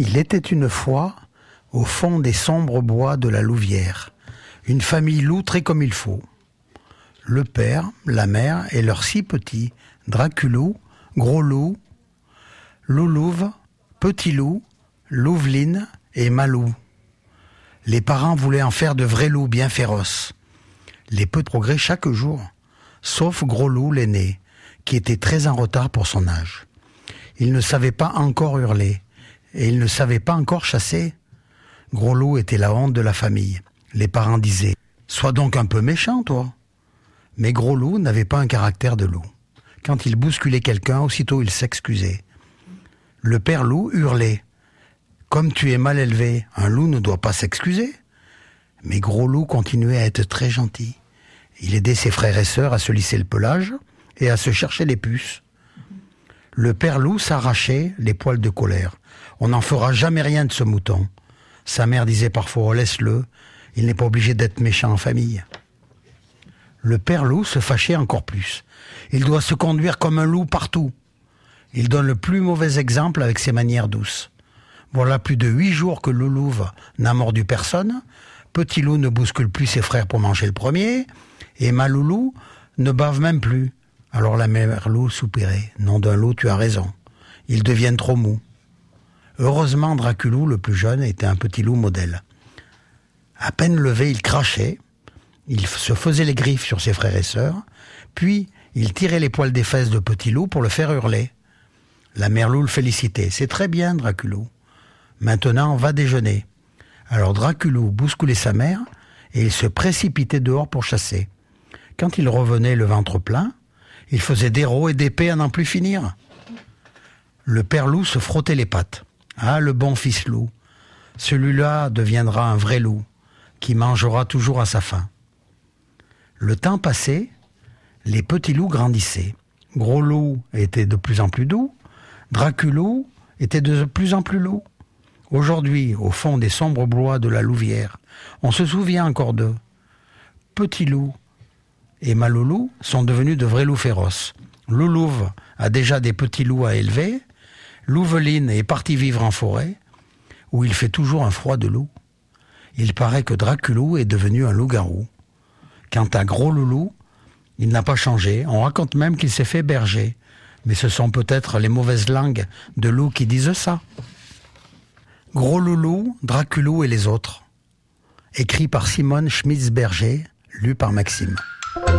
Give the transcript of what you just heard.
Il était une fois, au fond des sombres bois de la Louvière, une famille loup très comme il faut. Le père, la mère et leurs 6 petits, Draculou, Gros Loup, Loulouve, Petit Loup, Louveline et Malou. Les parents voulaient en faire de vrais loups bien féroces. Les peu progrès chaque jour, sauf Gros Loup l'aîné, qui était très en retard pour son âge. Il ne savait pas encore hurler, et il ne savait pas encore chasser. Gros Loup était la honte de la famille. Les parents disaient « Sois donc un peu méchant, toi !» Mais Gros Loup n'avait pas un caractère de loup. Quand il bousculait quelqu'un, aussitôt il s'excusait. Le père loup hurlait « Comme tu es mal élevé, un loup ne doit pas s'excuser !» Mais Gros Loup continuait à être très gentil. Il aidait ses frères et sœurs à se lisser le pelage et à se chercher les puces. Le père loup s'arrachait les poils de colère. « On n'en fera jamais rien de ce mouton. » Sa mère disait parfois « Oh, laisse-le, il n'est pas obligé d'être méchant en famille. » Le père loup se fâchait encore plus. Il doit se conduire comme un loup partout. Il donne le plus mauvais exemple avec ses manières douces. Voilà plus de 8 jours que Loulouve n'a mordu personne. Petit Loup ne bouscule plus ses frères pour manger le premier. Et Maloulou ne bave même plus. Alors la mère loup soupirait. Nom d'un loup, tu as raison. Ils deviennent trop mous. Heureusement, Draculou, le plus jeune, était un petit loup modèle. À peine levé, il crachait. Il se faisait les griffes sur ses frères et sœurs. Puis, il tirait les poils des fesses de Petit Loup pour le faire hurler. La mère loup le félicitait. « C'est très bien, Draculou. Maintenant, va déjeuner. » Alors Draculou bousculait sa mère et il se précipitait dehors pour chasser. Quand il revenait le ventre plein, il faisait des rôs et d'épées à n'en plus finir. Le père loup se frottait les pattes. « Ah, le bon fils loup. Celui-là deviendra un vrai loup qui mangera toujours à sa faim. » Le temps passait, les petits loups grandissaient. Gros Loup était de plus en plus doux, Draculou était de plus en plus loup. Aujourd'hui, au fond des sombres bois de la Louvière, on se souvient encore d'eux. Petit Loup et Maloulou sont devenus de vrais loups féroces. Loulouve a déjà des petits loups à élever. Louveline est partie vivre en forêt, où il fait toujours un froid de loup. Il paraît que Draculou est devenu un loup-garou. Quant à Gros Loulou, il n'a pas changé. On raconte même qu'il s'est fait berger. Mais ce sont peut-être les mauvaises langues de loup qui disent ça. Gros Loulou, Draculou et les autres. Écrit par Simone Schmitz-Berger, lu par Maxime.